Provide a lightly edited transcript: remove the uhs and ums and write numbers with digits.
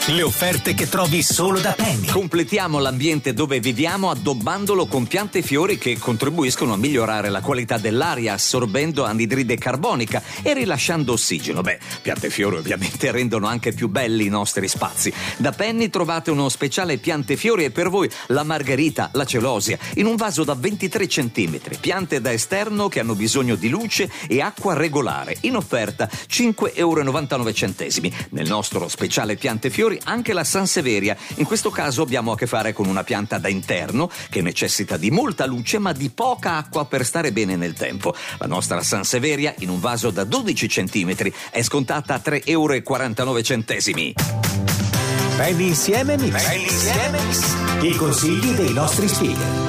Le offerte che trovi solo da Penny. Completiamo l'ambiente dove viviamo addobbandolo con piante e fiori che contribuiscono a migliorare la qualità dell'aria, assorbendo anidride carbonica e rilasciando ossigeno. Piante e fiori ovviamente rendono anche più belli i nostri spazi. Da Penny trovate uno speciale piante e fiori e per voi la margherita, la celosia, in un vaso da 23 cm. Piante da esterno che hanno bisogno di luce e acqua regolare. In offerta 5,99 €. Nel nostro speciale piante e fiori anche la Sansevieria. In questo caso abbiamo a che fare con una pianta da interno che necessita di molta luce ma di poca acqua per stare bene nel tempo. La nostra Sansevieria in un vaso da 12 cm è scontata a 3,49 €. Penny insieme Mix. I consigli dei nostri speaker.